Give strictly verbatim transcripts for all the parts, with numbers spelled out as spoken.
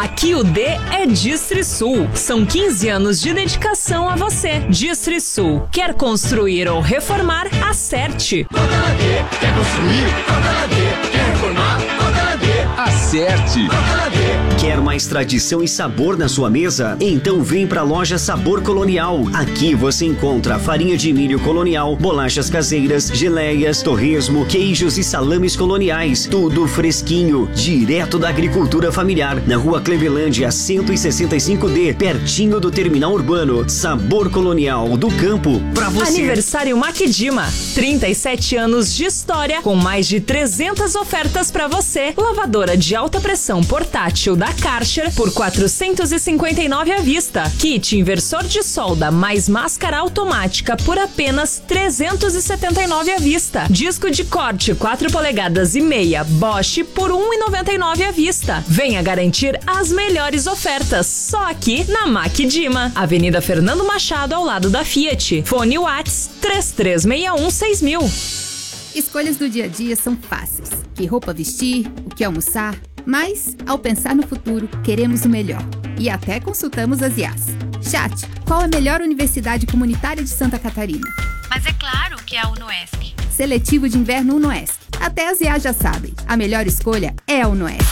Aqui o D é Distrisul. São quinze anos de dedicação a você. Distrisul. Quer construir ou reformar? Acerte. Toda na D. Quer construir? Toda na D. Quer reformar? Toda na D. Acerte. Toda na D. Quer mais tradição e sabor na sua mesa? Então vem pra loja Sabor Colonial. Aqui você encontra farinha de milho colonial, bolachas caseiras, geleias, torresmo, queijos e salames coloniais. Tudo fresquinho, direto da agricultura familiar. Na rua Clevelândia, cento e sessenta e cinco D, pertinho do terminal urbano. Sabor Colonial do campo pra você. Aniversário Maquidima. trinta e sete anos de história com mais de trezentas ofertas pra você. Lavadora de alta pressão portátil da Karcher por quatrocentos e cinquenta e nove reais à vista. Kit inversor de solda mais máscara automática por apenas trezentos e setenta e nove reais à vista. Disco de corte quatro polegadas e meia Bosch por um real e noventa e nove centavos à vista. Venha garantir as melhores ofertas só aqui na Maquidima, Avenida Fernando Machado, ao lado da Fiat. Fone Whats três três seis um seis mil. Escolhas do dia a dia são fáceis. Que roupa vestir, o que almoçar. Mas, ao pensar no futuro, queremos o melhor. E até consultamos as I As. Chat, qual a melhor universidade comunitária de Santa Catarina? Mas é claro que é a UnoESC. Seletivo de inverno UnoESC. Até as I As já sabem. A melhor escolha é a UnoESC.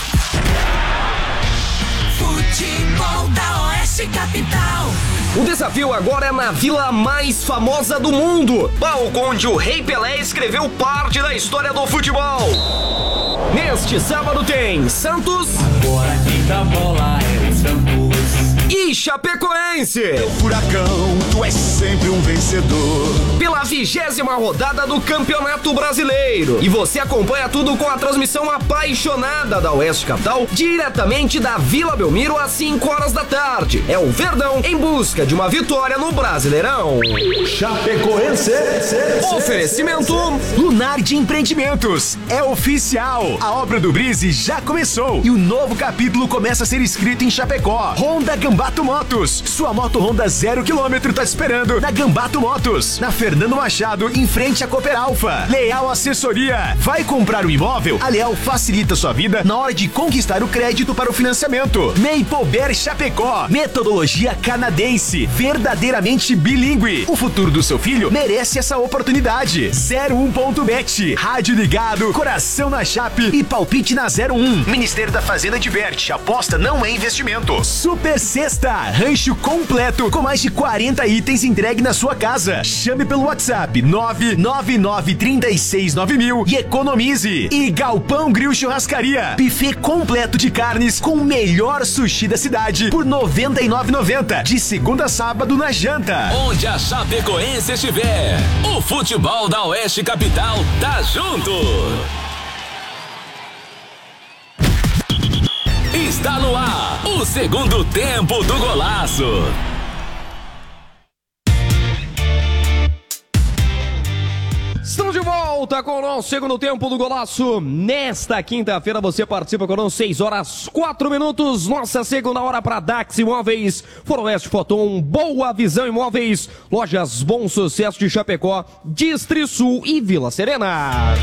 Futebol da Oeste Capital. O desafio agora é na vila mais famosa do mundo, palco onde o Rei Pelé escreveu parte da história do futebol. Neste sábado tem Santos. Agora quem dá bola é o Santos. E Chapecoense. Meu furacão, tu és sempre um vencedor. Pela vigésima rodada do Campeonato Brasileiro. E você acompanha tudo com a transmissão apaixonada da Oeste Capital, diretamente da Vila Belmiro às cinco horas da tarde. É o Verdão em busca de uma vitória no Brasileirão. Chapecoense. Oferecimento Lunar de Empreendimentos. É oficial. A obra do Brise já começou e o novo capítulo começa a ser escrito em Chapecó. Honda Gambato Motos. Sua moto Honda zero quilômetro tá esperando na Gambato Motos. Na Fernando Machado, em frente à Cooper Alfa. Leal Assessoria. Vai comprar um imóvel? A Leal facilita sua vida na hora de conquistar o crédito para o financiamento. Maple Bear Chapecó. Metodologia canadense. Verdadeiramente bilíngue. O futuro do seu filho merece essa oportunidade. zero um ponto bet. Rádio ligado, coração na chape e palpite na zero um. Ministério da Fazenda diverte. Aposta não é investimento. Super Sexta. Rancho completo com mais de quarenta itens entregue na sua casa. Chame pelo WhatsApp nove nove nove três seis nove mil e economize. E Galpão Grill Churrascaria. Buffet completo de carnes com o melhor sushi da cidade por noventa e nove reais e noventa centavos. De segunda a sábado na janta. Onde a Chapecoense estiver, o futebol da Oeste Capital tá junto. Está no ar o segundo tempo do Golaço. Estamos de volta com o nosso segundo tempo do Golaço. Nesta quinta-feira você participa conosco, seis horas quatro minutos. Nossa segunda hora para Dax Imóveis, Foroeste Foton, Boa Visão Imóveis, Lojas Bom Sucesso de Chapecó, Distrisul e Vila Serena.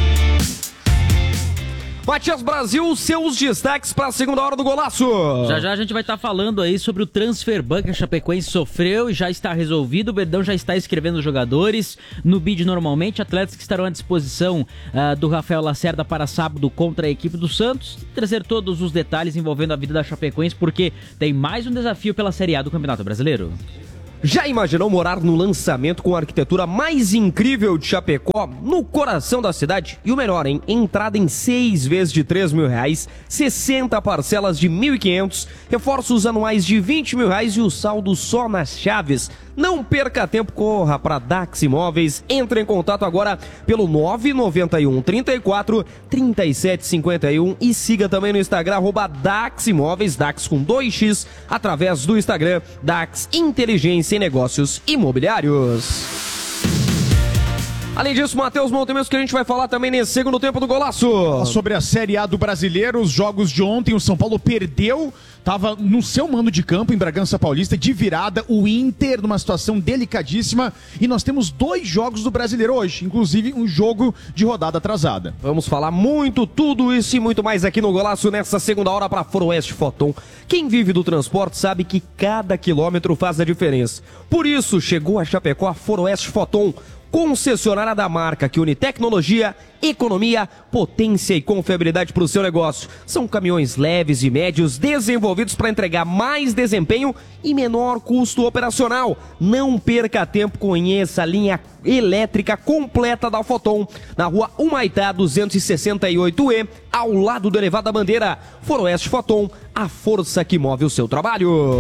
Matias Brasil, seus destaques para a segunda hora do Golaço. Já já a gente vai estar tá falando aí sobre o transfer ban que a Chapecoense sofreu e já está resolvido. O Verdão já está escrevendo os jogadores no bid normalmente, atletas que estarão à disposição uh, do Rafael Lacerda para sábado contra a equipe do Santos. Trazer todos os detalhes envolvendo a vida da Chapecoense, porque tem mais um desafio pela Série A do Campeonato Brasileiro. Já imaginou morar no lançamento com a arquitetura mais incrível de Chapecó, no coração da cidade? E o melhor, hein? Entrada em seis vezes de três mil reais, sessenta parcelas de mil e quinhentos, reforços anuais de vinte mil reais e o saldo só nas chaves. Não perca tempo, corra para Dax Imóveis. Entre em contato agora pelo nove nove um, trinta e quatro, trinta e sete cinquenta e um e siga também no Instagram, arroba Dax Imóveis, Dax com dois x, através do Instagram, Dax Inteligência em Negócios Imobiliários. Além disso, Matheus Montemeu, que a gente vai falar também nesse segundo tempo do Golaço. Sobre a Série A do Brasileiro, os jogos de ontem, o São Paulo perdeu, estava no seu mando de campo em Bragança Paulista, de virada, o Inter numa situação delicadíssima, e nós temos dois jogos do Brasileiro hoje, inclusive um jogo de rodada atrasada. Vamos falar muito, tudo isso e muito mais aqui no Golaço nessa segunda hora para Foroeste Foton. Quem vive do transporte sabe que cada quilômetro faz a diferença. Por isso, chegou a Chapecó a Foroeste Foton, concessionária da marca que une tecnologia, economia, potência e confiabilidade para o seu negócio. São caminhões leves e médios desenvolvidos para entregar mais desempenho e menor custo operacional. Não perca tempo, conheça a linha elétrica completa da Foton, na rua Humaitá duzentos e sessenta e oito E, ao lado do Elevado da Bandeira. Foroeste Foton, a força que move o seu trabalho.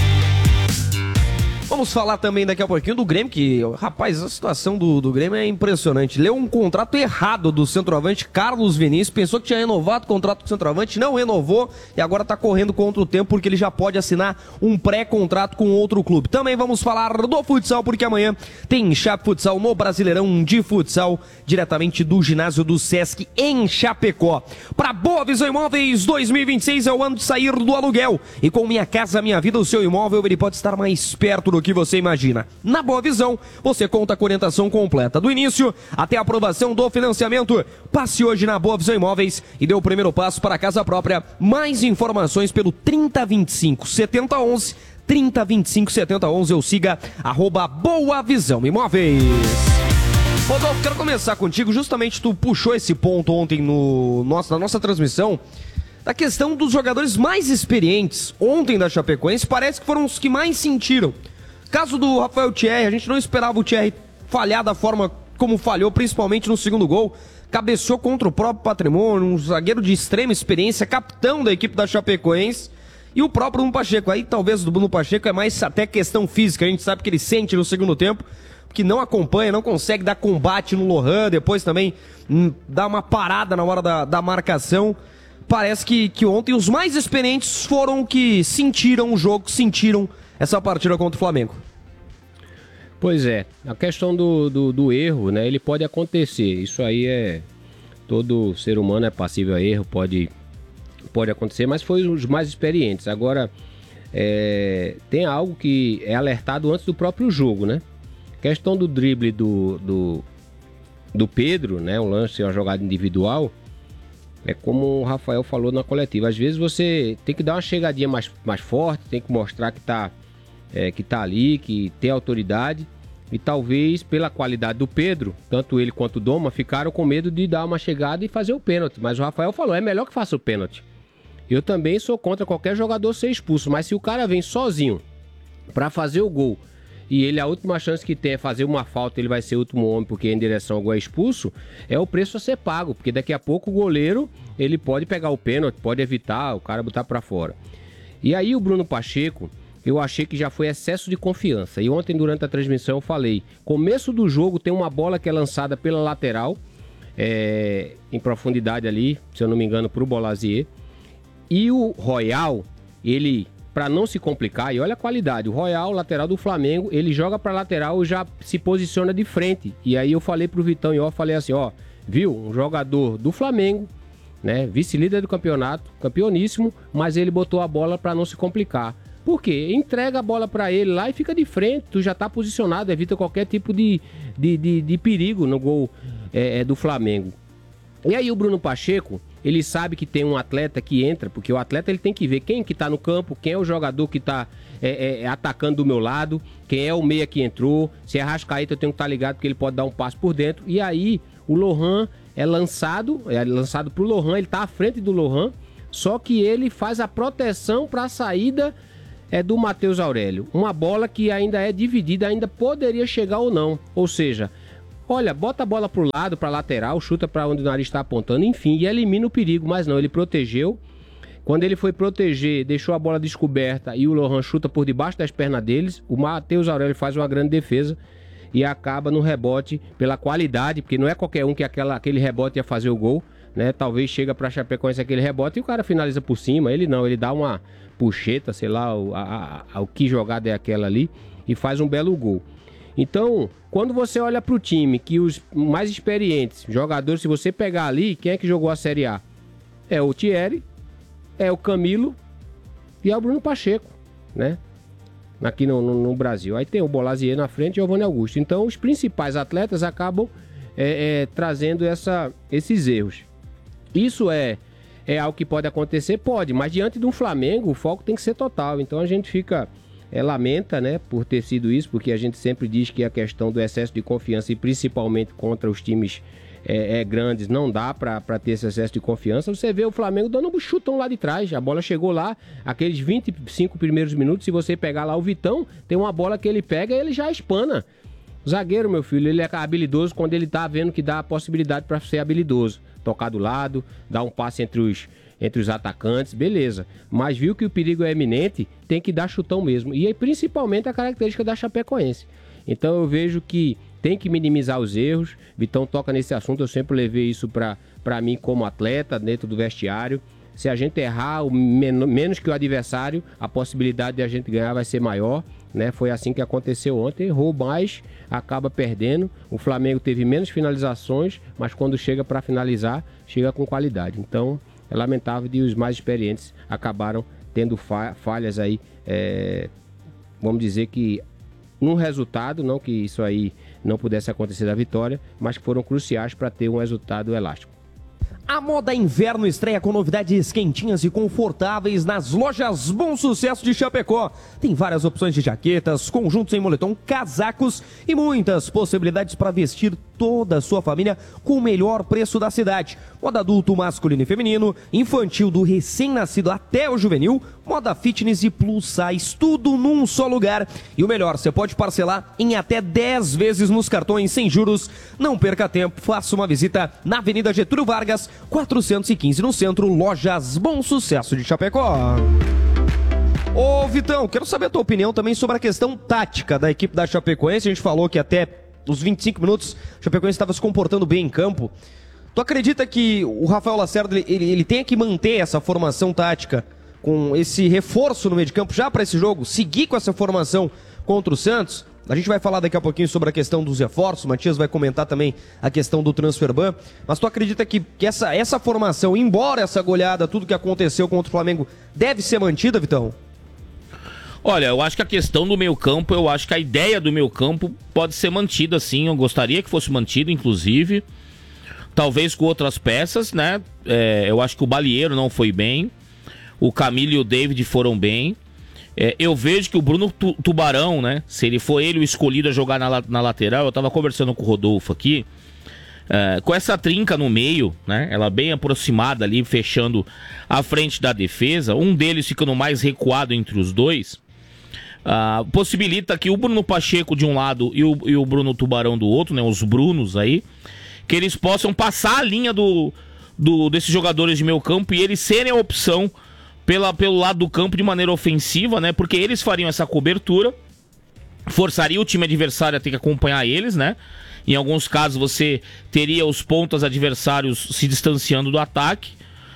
Vamos falar também daqui a pouquinho do Grêmio, que, rapaz, a situação do, do Grêmio é impressionante. Leu um contrato errado do centroavante Carlos Vinícius, pensou que tinha renovado o contrato com o centroavante, não renovou e agora tá correndo contra o tempo porque ele já pode assinar um pré-contrato com outro clube. Também vamos falar do futsal, porque amanhã tem Chape Futsal no Brasileirão de Futsal, diretamente do ginásio do Sesc em Chapecó. Para Boa Visão Imóveis, dois mil e vinte e seis é o ano de sair do aluguel. E com Minha Casa Minha Vida, o seu imóvel ele pode estar mais perto do que você imagina. Na Boa Visão, você conta com orientação completa do início até a aprovação do financiamento. Passe hoje na Boa Visão Imóveis e dê o primeiro passo para a casa própria. Mais informações pelo trinta vinte e cinco setenta onze, trinta vinte e cinco setenta onze, ou siga arroba Boa Visão Imóveis. Rodolfo, quero começar contigo, justamente tu puxou esse ponto ontem no nosso, na nossa transmissão, da questão dos jogadores mais experientes ontem da Chapecoense, parece que foram os que mais sentiram. Caso do Rafael Thierry, a gente não esperava o Thierry falhar da forma como falhou, principalmente no segundo gol. Cabeceou contra o próprio Patrimônio, um zagueiro de extrema experiência, capitão da equipe da Chapecoense. E o próprio Bruno Pacheco. Aí talvez do Bruno Pacheco é mais até questão física, a gente sabe que ele sente no segundo tempo, que não acompanha, não consegue dar combate no Lohan, depois também hum, dá uma parada na hora da, da marcação. Parece que, que ontem os mais experientes foram que sentiram o jogo, sentiram essa partida contra o Flamengo. Pois é, a questão do, do, do erro, né, ele pode acontecer, isso aí é, todo ser humano é passível a erro, pode, pode acontecer, mas foi os mais experientes. Agora, é, tem algo que é alertado antes do próprio jogo, né, questão do drible do, do, do Pedro, né, um lance, uma jogada individual, é como o Rafael falou na coletiva, às vezes você tem que dar uma chegadinha mais, mais forte, tem que mostrar que tá, é, que tá ali, que tem autoridade, e talvez pela qualidade do Pedro, tanto ele quanto o Doma ficaram com medo de dar uma chegada e fazer o pênalti, mas o Rafael falou, é melhor que faça o pênalti. Eu também sou contra qualquer jogador ser expulso, mas se o cara vem sozinho para fazer o gol, e ele, a última chance que tem é fazer uma falta, ele vai ser o último homem porque é em direção ao gol é expulso, é o preço a ser pago, porque daqui a pouco o goleiro, ele pode pegar o pênalti, pode evitar, o cara botar pra fora. E aí o Bruno Pacheco, eu achei que já foi excesso de confiança, e ontem durante a transmissão eu falei, começo do jogo tem uma bola que é lançada pela lateral, é, em profundidade ali, se eu não me engano, pro Bolazier, e o Royal, ele... para não se complicar, e olha a qualidade, o Royal, lateral do Flamengo, ele joga pra lateral e já se posiciona de frente. E aí eu falei pro Vitão e eu falei assim, ó, viu, um jogador do Flamengo, né, vice-líder do campeonato, campeoníssimo, mas ele botou a bola pra não se complicar. Por quê? Entrega a bola pra ele lá e fica de frente, tu já tá posicionado, evita qualquer tipo de, de, de, de perigo no gol é, do Flamengo. E aí o Bruno Pacheco, ele sabe que tem um atleta que entra, porque o atleta ele tem que ver quem que tá no campo, quem é o jogador que tá é, é, atacando do meu lado, quem é o meia que entrou, se é Arrascaeta eu tenho que estar ligado porque ele pode dar um passo por dentro, e aí o Lohan é lançado, é lançado pro Lohan, ele tá à frente do Lohan, só que ele faz a proteção para a saída é, do Matheus Aurélio, uma bola que ainda é dividida, ainda poderia chegar ou não, ou seja... Olha, bota a bola pro lado, pra lateral, chuta pra onde o nariz está apontando, enfim, e elimina o perigo, mas não, ele protegeu. Quando ele foi proteger, deixou a bola descoberta e o Lohan chuta por debaixo das pernas deles, o Matheus Aurélio faz uma grande defesa e acaba no rebote pela qualidade, porque não é qualquer um que aquela, aquele rebote ia fazer o gol, né? Talvez chega pra Chapecoense aquele rebote e o cara finaliza por cima, ele não, ele dá uma puxeta, sei lá, o, a, a, a, o que jogada é aquela ali, e faz um belo gol. Então, quando você olha para o time, que os mais experientes jogadores, se você pegar ali, quem é que jogou a Série A? É o Thierry, é o Camilo e é o Bruno Pacheco, né? Aqui no, no, no Brasil. Aí tem o Bolazier na frente e o Giovanni Augusto. Então, os principais atletas acabam é, é, trazendo essa, esses erros. Isso é, é algo que pode acontecer? Pode, mas diante de um Flamengo, o foco tem que ser total. Então, a gente fica... É, lamenta, né, por ter sido isso, porque a gente sempre diz que a questão do excesso de confiança, e principalmente contra os times é, é, grandes, não dá pra, pra ter esse excesso de confiança. Você vê o Flamengo dando um chutão lá de trás, a bola chegou lá, aqueles vinte e cinco primeiros minutos, se você pegar lá o Vitão, tem uma bola que ele pega e ele já espana. O zagueiro, meu filho, ele é habilidoso quando ele tá vendo que dá a possibilidade para ser habilidoso. Tocar do lado, dar um passe entre os... entre os atacantes, beleza. Mas viu que o perigo é eminente, tem que dar chutão mesmo. E aí, principalmente a característica da Chapecoense. Então eu vejo que tem que minimizar os erros. Vitão toca nesse assunto, eu sempre levei isso para para mim como atleta, dentro do vestiário. Se a gente errar o men- menos que o adversário, a possibilidade de a gente ganhar vai ser maior, né? Foi assim que aconteceu ontem, errou mais, acaba perdendo. O Flamengo teve menos finalizações, mas quando chega para finalizar, chega com qualidade. Então... é lamentável de os mais experientes acabaram tendo falhas aí, é, vamos dizer que num resultado, não que isso aí não pudesse acontecer da vitória, mas que foram cruciais para ter um resultado elástico. A moda inverno estreia com novidades quentinhas e confortáveis nas lojas Bom Sucesso de Chapecó. Tem várias opções de jaquetas, conjuntos em moletom, casacos e muitas possibilidades para vestir toda a sua família com o melhor preço da cidade. Moda adulto, masculino e feminino, infantil do recém-nascido até o juvenil, moda fitness e plus size, tudo num só lugar. E o melhor, você pode parcelar em até dez vezes nos cartões sem juros. Não perca tempo, faça uma visita na Avenida Getúlio Vargas, quatrocentos e quinze no centro, lojas Bom Sucesso de Chapecó. Ô Vitão, quero saber a tua opinião também sobre a questão tática da equipe da Chapecoense. A gente falou que até os vinte e cinco minutos a Chapecoense estava se comportando bem em campo. Tu acredita que o Rafael Lacerda ele, ele, ele tem que manter essa formação tática com esse reforço no meio de campo já para esse jogo? Seguir com essa formação contra o Santos? A gente vai falar daqui a pouquinho sobre a questão dos reforços, o Matias vai comentar também a questão do transfer ban, mas tu acredita que, que essa, essa formação, embora essa goleada, tudo que aconteceu contra o Flamengo, deve ser mantida, Vitão? Olha, eu acho que a questão do meio campo, eu acho que a ideia do meio campo pode ser mantida, sim, eu gostaria que fosse mantida, inclusive, talvez com outras peças, né, é, eu acho que o Balieiro não foi bem, o Camilo e o David foram bem. É, eu vejo que o Bruno Tubarão, né, se ele for ele o escolhido a jogar na, na lateral, eu tava conversando com o Rodolfo aqui, é, com essa trinca no meio, né, ela bem aproximada ali, fechando a frente da defesa, um deles ficando mais recuado entre os dois, uh, possibilita que o Bruno Pacheco de um lado e o, e o Bruno Tubarão do outro, né, os Brunos aí, que eles possam passar a linha do, do, desses jogadores de meio campo e eles serem a opção Pela, pelo lado do campo de maneira ofensiva, né? Porque eles fariam essa cobertura, forçaria o time adversário a ter que acompanhar eles, né? Em alguns casos você teria os pontas adversários se distanciando do ataque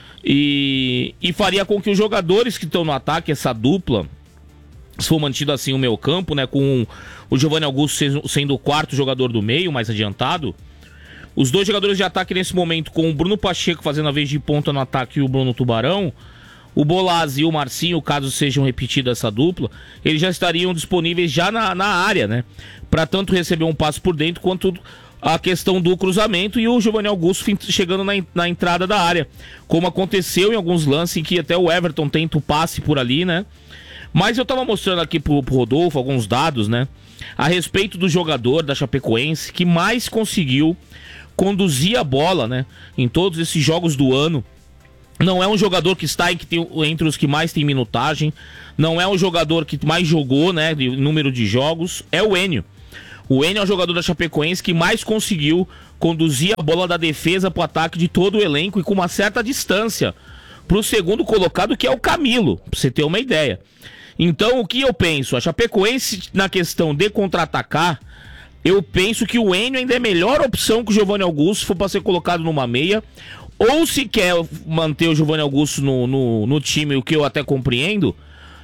e, e faria com que os jogadores que estão no ataque, essa dupla, se for mantido assim o meio campo, né? Com o Giovanni Augusto sendo o quarto jogador do meio, mais adiantado, os dois jogadores de ataque nesse momento, com o Bruno Pacheco fazendo a vez de ponta no ataque e o Bruno Tubarão, o Bolazzi e o Marcinho, caso sejam repetidas essa dupla, eles já estariam disponíveis já na, na área, né? Para tanto receber um passe por dentro, quanto a questão do cruzamento e o Giovanni Augusto chegando na, na entrada da área. Como aconteceu em alguns lances em que até o Everton tenta o passe por ali, né? Mas eu tava mostrando aqui pro, pro Rodolfo alguns dados, né? A respeito do jogador da Chapecoense que mais conseguiu conduzir a bola, né? Em todos esses jogos do ano. Não é um jogador que está entre os que mais tem minutagem. Não é um jogador que mais jogou, né, de número de jogos. É o Enio. O Enio é o jogador da Chapecoense que mais conseguiu conduzir a bola da defesa para o ataque de todo o elenco e com uma certa distância para o segundo colocado, que é o Camilo, para você ter uma ideia. Então, o que eu penso? A Chapecoense, na questão de contra-atacar, eu penso que o Enio ainda é melhor opção que o Giovanni Augusto, se for para ser colocado numa meia. Ou se quer manter o Giovanni Augusto no, no, no time, o que eu até compreendo,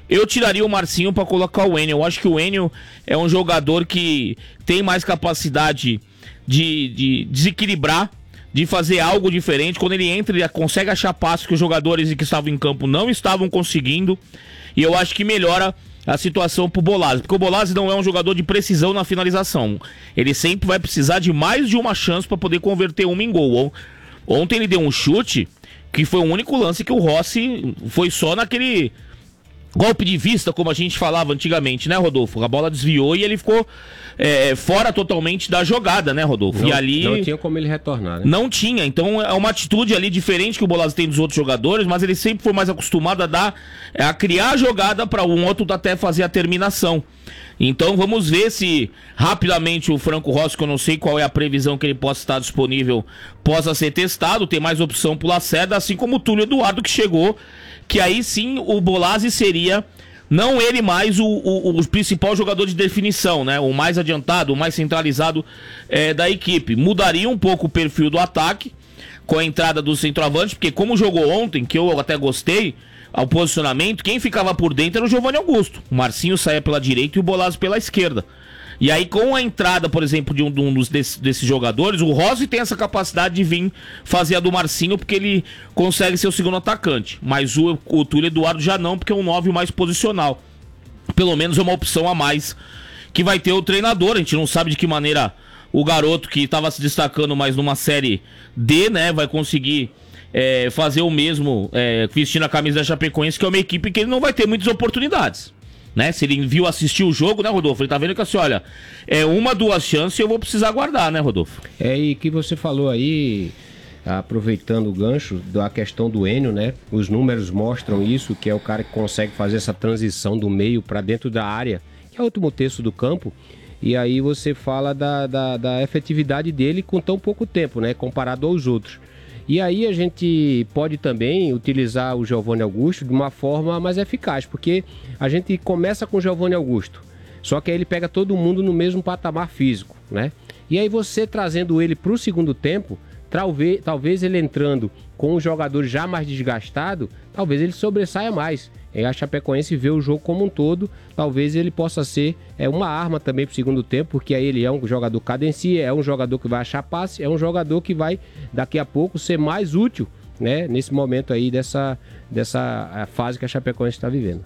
eu tiraria o Marcinho para colocar o Enio. Eu acho que o Enio é um jogador que tem mais capacidade de, de desequilibrar, de fazer algo diferente. Quando ele entra, ele consegue achar passos que os jogadores que estavam em campo não estavam conseguindo. E eu acho que melhora a situação pro Bolazzi, porque o Bolazzi não é um jogador de precisão na finalização. Ele sempre vai precisar de mais de uma chance para poder converter uma em gol. Ontem ele deu um chute que foi o único lance que o Rossi foi só naquele golpe de vista, como a gente falava antigamente, né, Rodolfo? A bola desviou e ele ficou é, fora totalmente da jogada, né, Rodolfo? Não, e ali não tinha como ele retornar, né? Não tinha, então é uma atitude ali diferente que o Bolazzi tem dos outros jogadores, mas ele sempre foi mais acostumado a dar, a criar a jogada para um outro até fazer a terminação. Então vamos ver se rapidamente o Franco Rossi, que eu não sei qual é a previsão que ele possa estar disponível, possa ser testado, ter mais opção pro Lacerda, assim como o Túlio Eduardo que chegou, que aí sim o Bolazzi seria, não ele mais o, o, o principal jogador de definição, né? O mais adiantado, o mais centralizado é, da equipe. Mudaria um pouco o perfil do ataque com a entrada do centroavante, porque como jogou ontem, que eu até gostei, ao posicionamento, quem ficava por dentro era o Giovanni Augusto. O Marcinho saía pela direita e o Bolazzi pela esquerda. E aí, com a entrada, por exemplo, de um, de um dos desses, desses jogadores, o Rossi tem essa capacidade de vir fazer a do Marcinho, porque ele consegue ser o segundo atacante. Mas o, o Túlio Eduardo já não, porque é um nove mais posicional. Pelo menos é uma opção a mais que vai ter o treinador. A gente não sabe de que maneira o garoto que estava se destacando mais numa série D, né, vai conseguir é, fazer o mesmo é, vestindo a camisa da Chapecoense, que é uma equipe que ele não vai ter muitas oportunidades. Né? Se ele viu assistir o jogo, né, Rodolfo? Ele tá vendo que assim, olha, é uma, duas chances e eu vou precisar guardar, né, Rodolfo? É, e que você falou aí, aproveitando o gancho da questão do Enio, né? Os números mostram isso, que é o cara que consegue fazer essa transição do meio para dentro da área, que é o último terço do campo. E aí você fala da, da, da efetividade dele com tão pouco tempo, né? Comparado aos outros. E aí a gente pode também utilizar o Giovanni Augusto de uma forma mais eficaz, porque a gente começa com o Giovanni Augusto, só que aí ele pega todo mundo no mesmo patamar físico, né? E aí você trazendo ele para o segundo tempo, talvez, talvez ele entrando com o jogador já mais desgastado, talvez ele sobressaia mais. E a Chapecoense vê o jogo como um todo, talvez ele possa ser é, uma arma também para o segundo tempo, porque aí ele é um jogador cadencia, é um jogador que vai achar passe, é um jogador que vai daqui a pouco ser mais útil, né, nesse momento aí dessa, dessa fase que a Chapecoense está vivendo.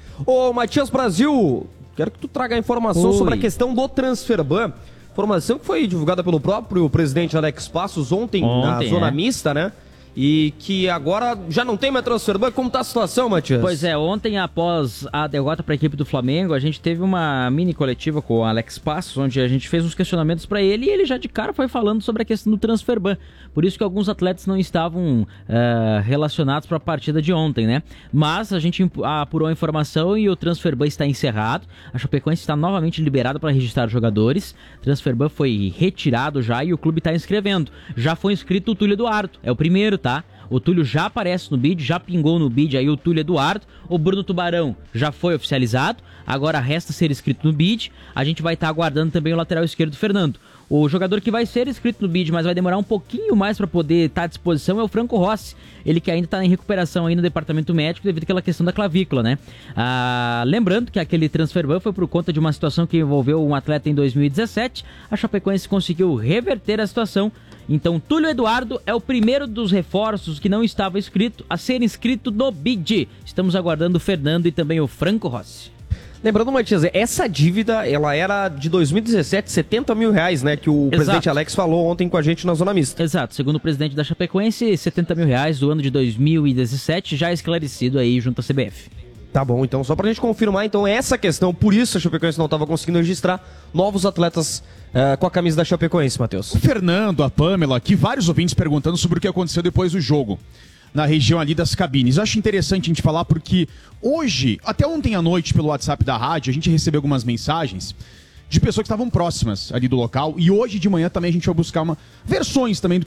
Ô Matias Brasil, quero que tu traga a informação Oi. sobre a questão do Transferban, informação que foi divulgada pelo próprio presidente Alex Passos ontem, ontem na zona é. mista, né? E que agora já não tem mais Transferban. Como tá a situação, Matias? Pois é, ontem após a derrota para a equipe do Flamengo, a gente teve uma mini coletiva com o Alex Passos, onde a gente fez uns questionamentos para ele e ele já de cara foi falando sobre a questão do Transferban. Por isso que alguns atletas não estavam uh, relacionados para a partida de ontem, né? Mas a gente apurou a informação e o Transferban está encerrado. A Chapecoense está novamente liberada para registrar jogadores. O Transferban foi retirado já e o clube está inscrevendo. Já foi inscrito o Túlio Eduardo, é o primeiro, tá? O Túlio já aparece no bid, já pingou no bid aí o Túlio Eduardo. O Bruno Tubarão já foi oficializado, agora resta ser inscrito no bid. A gente vai estar tá aguardando também o lateral esquerdo, Fernando. O jogador que vai ser inscrito no bid, mas vai demorar um pouquinho mais para poder estar tá à disposição, é o Franco Rossi. Ele que ainda está em recuperação aí no departamento médico devido àquela questão da clavícula, né? Ah, lembrando que aquele transferban foi por conta de uma situação que envolveu um atleta em dois mil e dezessete. A Chapecoense conseguiu reverter a situação. Então, Túlio Eduardo é o primeiro dos reforços que não estava inscrito a ser inscrito no bid. Estamos aguardando o Fernando e também o Franco Rossi. Lembrando, Matias, essa dívida, ela era de dois mil e dezessete, setenta mil reais, né? Que o Exato. presidente Alex falou ontem com a gente na Zona Mista. Exato, segundo o presidente da Chapecoense, setenta mil reais do ano de dois mil e dezessete, já esclarecido aí junto à C B F. Tá bom, então só pra gente confirmar, então, essa questão, por isso a Chapecoense não estava conseguindo registrar novos atletas uh, com a camisa da Chapecoense, Matheus. O Fernando, a Pamela, aqui vários ouvintes perguntando sobre o que aconteceu depois do jogo, na região ali das cabines. Eu acho interessante a gente falar porque hoje, até ontem à noite, pelo WhatsApp da rádio, a gente recebeu algumas mensagens de pessoas que estavam próximas ali do local e hoje de manhã também a gente vai buscar uma, versões também do